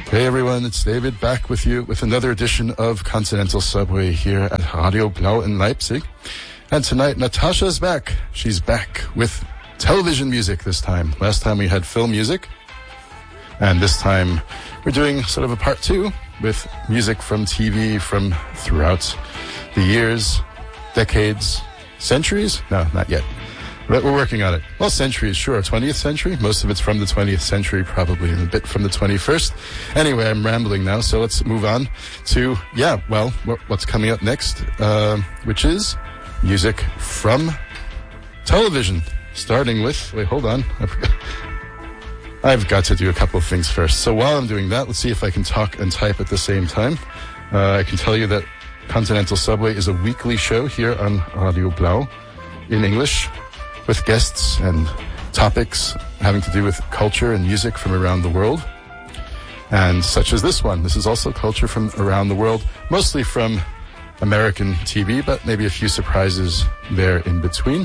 Hey everyone, it's David back with you with another edition of Continental Subway here at Radio Blau in Leipzig. And tonight, Natasha's back. She's back with television music this time. Last time we had film music. And this time we're doing sort of a part two with music from TV from throughout the years, decades, centuries? No, not yet. But we're working on it. Well, centuries, sure. 20th century. Most of it's from the 20th century, probably, and a bit from the 21st. Anyway, I'm rambling now, so let's move on to, what's coming up next, which is music from television. Starting with, hold on. I've got to do a couple of things first. So while I'm doing that, let's see if I can talk and type at the same time. I can tell you that Continental Subway is a weekly show here on Radio Blau in English, with guests and topics having to do with culture and music from around the world. And such as this one. This is also culture from around the world, mostly from American TV, but maybe a few surprises there in between.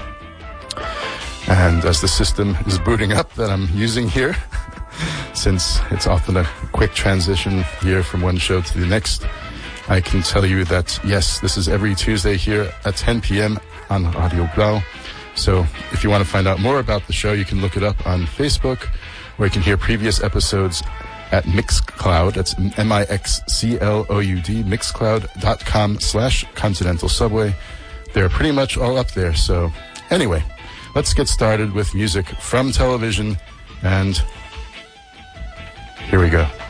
And as the system is booting up that I'm using here, since it's often a quick transition here from one show to the next, I can tell you that, yes, this is every Tuesday here at 10 p.m. on Radio Blau. So if you want to find out more about the show, you can look it up on Facebook, or you can hear previous episodes at Mixcloud. That's Mixcloud, Mixcloud.com/Continental Subway. They're pretty much all up there. So anyway, let's get started with music from television. And here we go.